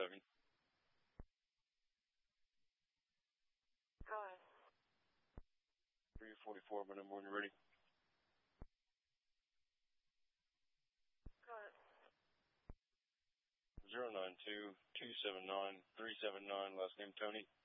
211. Go ahead. 344, but when you're ready. Go ahead. 092-279-379, last name Tony.